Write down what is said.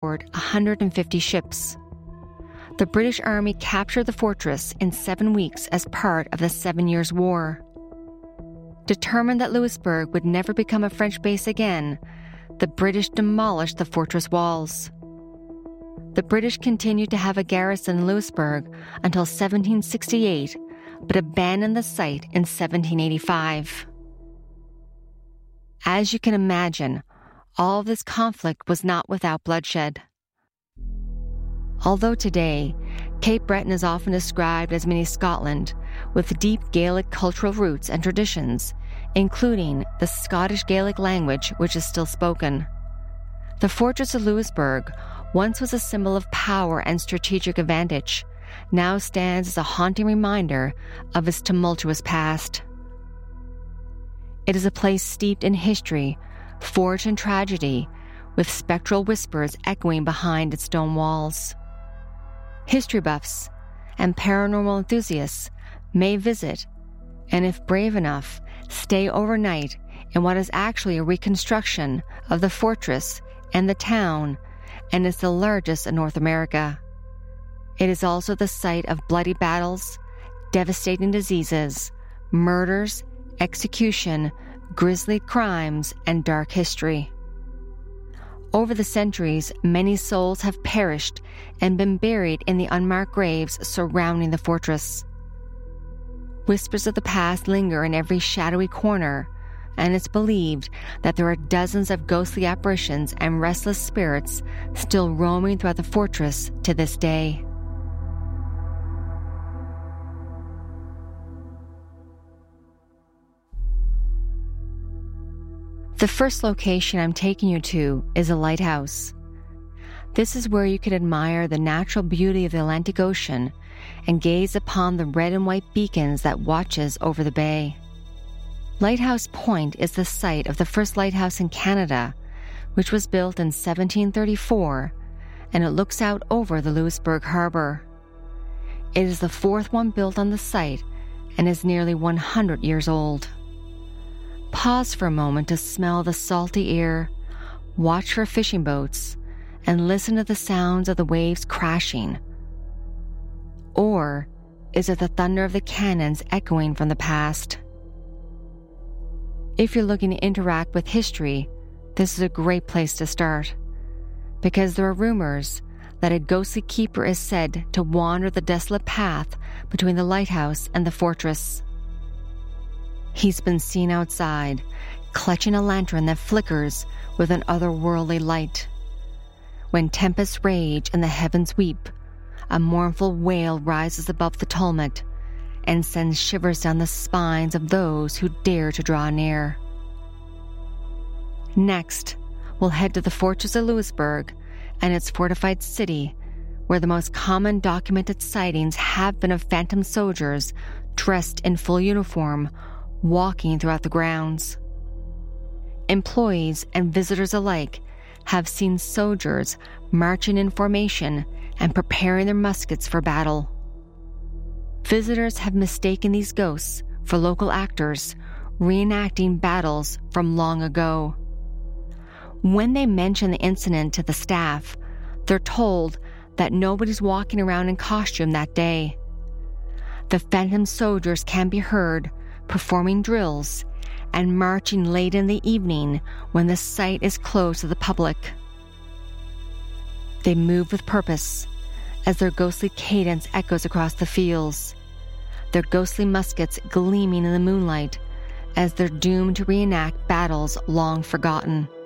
escort 150 ships. The British Army captured the fortress in 7 weeks as part of the 7 Years' War. Determined that Louisbourg would never become a French base again, the British demolished the fortress walls. The British continued to have a garrison in Louisbourg until 1768, but abandoned the site in 1785. As you can imagine, all of this conflict was not without bloodshed. Although today, Cape Breton is often described as mini Scotland, with deep Gaelic cultural roots and traditions, including the Scottish Gaelic language, which is still spoken. The fortress of Louisbourg once was a symbol of power and strategic advantage, now stands as a haunting reminder of its tumultuous past. It is a place steeped in history, forged in tragedy, with spectral whispers echoing behind its stone walls. History buffs and paranormal enthusiasts may visit, and if brave enough, stay overnight in what is actually a reconstruction of the fortress and the town, and is the largest in North America. It is also the site of bloody battles, devastating diseases, murders, execution, grisly crimes, and dark history. Over the centuries, many souls have perished and been buried in the unmarked graves surrounding the fortress. Whispers of the past linger in every shadowy corner, and it's believed that there are dozens of ghostly apparitions and restless spirits still roaming throughout the fortress to this day. The first location I'm taking you to is a lighthouse. This is where you can admire the natural beauty of the Atlantic Ocean and gaze upon the red and white beacons that watches over the bay. Lighthouse Point is the site of the first lighthouse in Canada, which was built in 1734, and it looks out over the Louisbourg Harbor. It is the fourth one built on the site and is nearly 100 years old. Pause for a moment to smell the salty air, watch for fishing boats, and listen to the sounds of the waves crashing. Or is it the thunder of the cannons echoing from the past? If you're looking to interact with history, this is a great place to start, because there are rumors that a ghostly keeper is said to wander the desolate path between the lighthouse and the fortress. He's been seen outside, clutching a lantern that flickers with an otherworldly light. When tempests rage and the heavens weep, a mournful wail rises above the tumult and sends shivers down the spines of those who dare to draw near. Next, we'll head to the fortress of Louisbourg and its fortified city, where the most common documented sightings have been of phantom soldiers dressed in full uniform, walking throughout the grounds. Employees and visitors alike have seen soldiers marching in formation and preparing their muskets for battle. Visitors have mistaken these ghosts for local actors reenacting battles from long ago. When they mention the incident to the staff, they're told that nobody's walking around in costume that day. The phantom soldiers can be heard performing drills and marching late in the evening when the site is closed to the public. They move with purpose as their ghostly cadence echoes across the fields, their ghostly muskets gleaming in the moonlight as they're doomed to reenact battles long forgotten.